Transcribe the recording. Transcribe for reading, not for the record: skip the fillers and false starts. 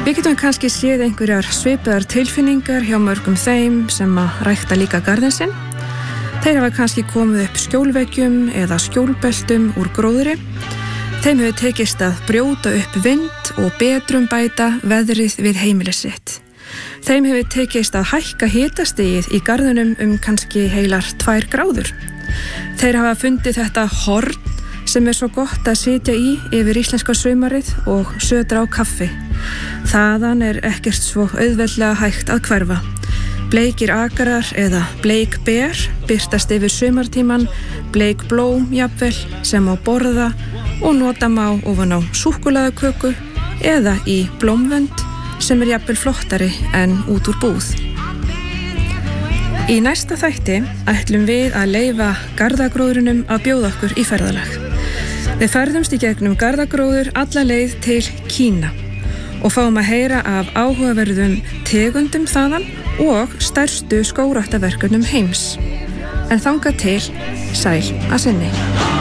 Við getum kannski séð einhverjar svipaðar tilfinningar hjá mörgum þeim sem að rækta líka garðinn sinn. Þeir hafa kannski komið upp skjólveggjum eða skjólbeltum úr gróðri. Þeim hefur tekist að brjóta upp vind og betrumbæta veðrið við heimili sitt. Þeim hefur tekist að hækka hitastigið í garðinum kannski heilar 2 gráður. Þeir hafa fundið þetta horn sem svo gott að sitja í yfir íslenska sumarið og södra á kaffi. Þaðan ekkert svo auðveldlega hægt að hverfa. Bleikir akarar eða bleik ber birtast yfir sumartíman, bleik blóm jafnvel sem á borða og nota má ofan á súkkulaðiköku eða í blómvönd sem jafnvel flottari en út úr búð. Í næsta þætti ætlum við að leyfa garðagróðrinum að bjóða okkur í ferðalag. Við ferðumst í gegnum garðagróður alla leið til Kína og fáum að heyra af áhugaverðum tegundum þaðan og stærstu skógræktarverkefnum heims. En þangað til, sæl að sinni.